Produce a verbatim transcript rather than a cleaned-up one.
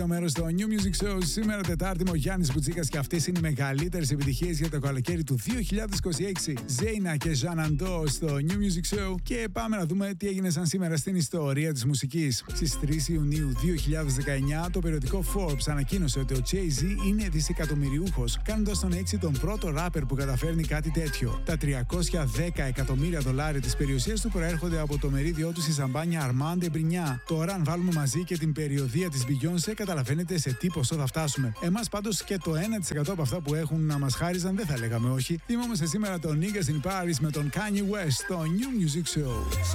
Μέρο στο New Music Show. Σήμερα Τετάρτη με ο Γιάννης Μπουτσίκας και αυτές είναι οι μεγαλύτερες επιτυχίες για το καλοκαίρι του δύο χιλιάδες είκοσι έξι. Ζέινα και Ζαναντό στο New Music Show. Και πάμε να δούμε τι έγινε σαν σήμερα στην ιστορία της μουσικής. Στις τρεις Ιουνίου δύο χιλιάδες δεκαεννιά, το περιοδικό Forbes ανακοίνωσε ότι ο Jay-Z είναι δισεκατομμυριούχος, κάνοντας τον έτσι τον πρώτο ράπερ που καταφέρνει κάτι τέτοιο. Τα τριακόσια δέκα εκατομμύρια δολάρια της περιουσίας του προέρχονται από το μερίδιό του στη σαμπάνια Armand de Brignac. Τώρα, αν βάλουμε μαζί και την περιοδεία της Beyoncé, καταλαβαίνετε σε τι ποσό θα φτάσουμε. Εμάς πάντως και το ένα τοις εκατό από αυτά που έχουν να μας χάριζαν δεν θα λέγαμε όχι. Θυμόμαστε σήμερα τον Niggas in Paris με τον Kanye West στο New Music Show.